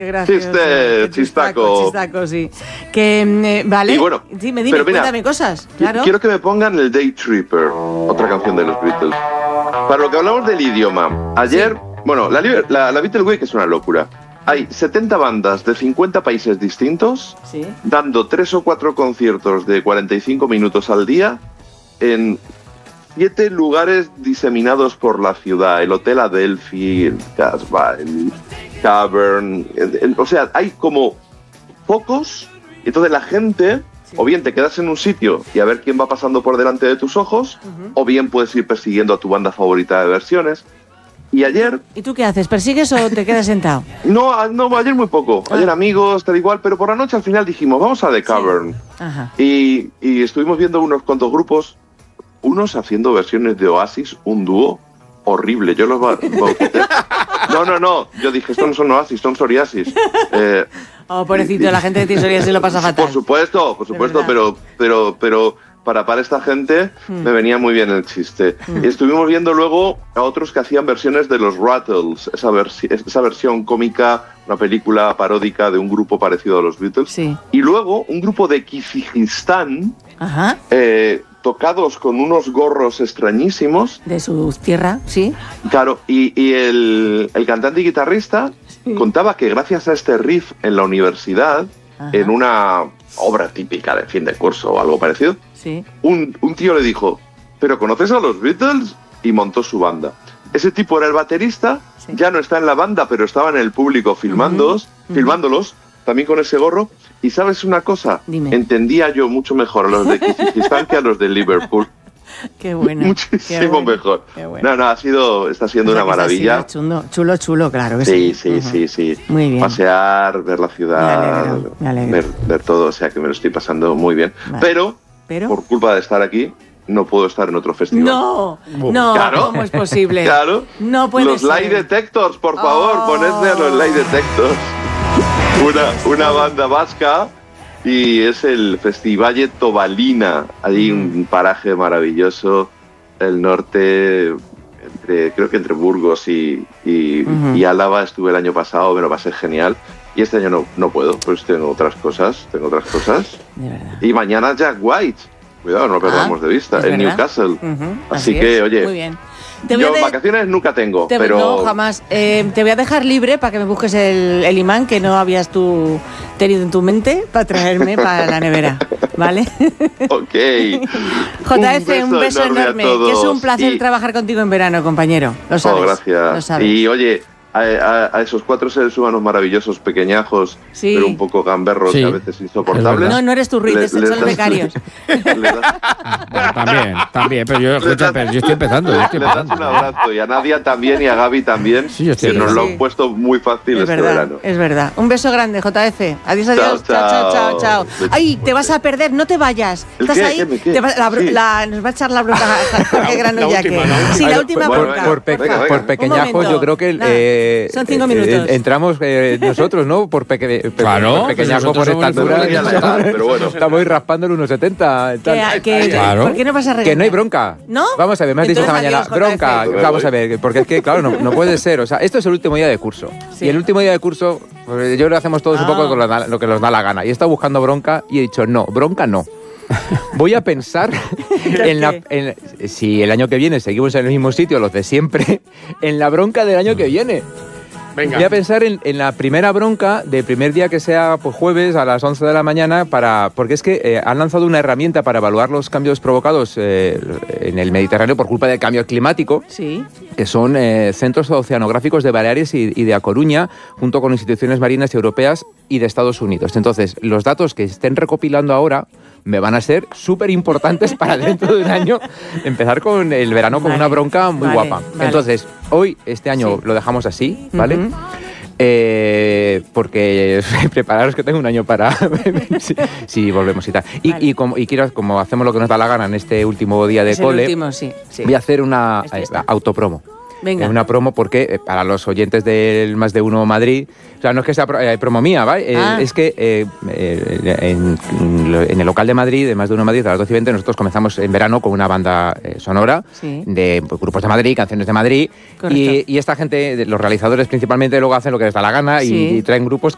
Chistaco, sí. Que, vale. Y bueno, dime, cuéntame cosas. Claro. Quiero que me pongan el Day Tripper, otra canción de los Beatles. Para lo que hablamos del idioma, ayer, bueno, la Beatle Week es una locura. Hay 70 bandas de 50 países distintos, dando 3 o 4 conciertos de 45 minutos al día en 7 lugares diseminados por la ciudad. El Hotel Adelphi, el Casbah, el Cavern, o sea, hay como focos, y entonces la gente, o bien te quedas en un sitio y a ver quién va pasando por delante de tus ojos, o bien puedes ir persiguiendo a tu banda favorita de versiones. Y ayer... ¿Y tú qué haces? ¿Persigues o te quedas sentado? No, ayer muy poco. Ayer amigos, tal igual, pero por la noche al final dijimos, vamos a The Cavern. Y estuvimos viendo unos cuantos grupos, unos haciendo versiones de Oasis, un dúo horrible. Yo los bauticé. No. Yo dije, estos no son Oasis, son Psoriasis. Pobrecito, la gente que tiene psoriasis lo pasa fatal. Por supuesto, pero para esta gente me venía muy bien el chiste. Y estuvimos viendo luego a otros que hacían versiones de los Rattles, esa versión cómica, una película paródica de un grupo parecido a los Beatles. Sí. Y luego un grupo de Kirguistán, tocados con unos gorros extrañísimos. De su tierra, sí. Claro, y el cantante y guitarrista contaba que gracias a este riff en la universidad, en una obra típica de fin de curso o algo parecido, un tío le dijo, ¿pero conoces a los Beatles? Y montó su banda. Ese tipo era el baterista, ya no está en la banda, pero estaba en el público filmándolos, también con ese gorro. Y ¿sabes una cosa? Dime. Entendía yo mucho mejor a los de Kirguistán que a los de Liverpool. Qué bueno. Muchísimo mejor. Bueno. No, está siendo una maravilla. Chulo, claro que sí. Sí. Muy bien. Pasear, ver la ciudad, me alegro. Ver todo, o sea que me lo estoy pasando muy bien. Vale. Pero, por culpa de estar aquí, no puedo estar en otro festival. No, claro, ¿cómo es posible? Claro. No puede los ser. Lie Detectors, por favor, ponedme a los Lie Detectors. Una banda vasca, y es el Festivalle Tobalina, allí un paraje maravilloso, el norte, creo que entre Burgos y Álava. Estuve el año pasado, me lo pasé genial, y este año no puedo, pues tengo otras cosas. De verdad. Y mañana Jack White, cuidado, no lo perdamos de vista, en Newcastle. Así que, oye, muy bien. Yo vacaciones nunca tengo, pero... No, jamás. Te voy a dejar libre para que me busques el imán que no habías tú tenido en tu mente para traerme para la nevera, ¿vale? Ok. JF, un beso enorme. Que es un placer trabajar contigo en verano, compañero. Lo sabes. Gracias. Lo sabes. Y oye, a esos 4 seres humanos maravillosos, pequeños, pero un poco gamberros y a veces insoportables. No eres tú, Ruiz, son los becarios. También, pero yo estoy empezando. Le das un abrazo, y a Nadia también, y a Gaby también, que nos lo han puesto muy fácil verano. Es verdad. Un beso grande, JF. Adiós. Chao. Ay, te vas a perder, no te vayas. ¿Estás ahí? ¿Qué? Nos va a echar la bronca Jorge Granolla. La última bronca. Por pequeñajo, yo creo que... son 5 minutos. Entramos nosotros, ¿no? Por pequeñajo, por esta altura. Pero bueno. Estamos raspando el 1,70. Claro. ¿Por qué no vas a regalar? Que no hay bronca. ¿No? Vamos a ver, me has dicho esta mañana. Bronca. Vamos a ver, porque es que, claro, no puede ser. O sea, esto es el último día de curso. Y el último día de curso, pues, yo lo hacemos todos un poco con lo que nos da la gana. Y he estado buscando bronca y he dicho, no, bronca no. Voy a pensar si el año que viene seguimos en el mismo sitio, los de siempre, en la bronca del año que viene. Venga. Voy a pensar en la primera bronca del primer día, que sea pues, jueves a las 11 de la mañana, porque es que han lanzado una herramienta para evaluar los cambios provocados en el Mediterráneo por culpa del cambio climático, que son centros oceanográficos de Baleares y de A Coruña, junto con instituciones marinas europeas y de Estados Unidos. Entonces, los datos que estén recopilando ahora me van a ser súper importantes para dentro de un año empezar con el verano con una bronca muy guapa. Entonces, este año lo dejamos así, ¿vale? Porque prepararos que tengo un año para si volvemos y tal. Y como hacemos lo que nos da la gana en este último día de cole, voy a hacer una autopromo. Venga. Una promo porque para los oyentes del Más de Uno Madrid, o sea, no es que sea promo mía, ¿vale? Es que en el local de Madrid, de Más de Uno Madrid, a las 12:20, nosotros comenzamos en verano con una banda sonora de grupos de Madrid, canciones de Madrid, y esta gente, los realizadores principalmente, luego hacen lo que les da la gana y traen grupos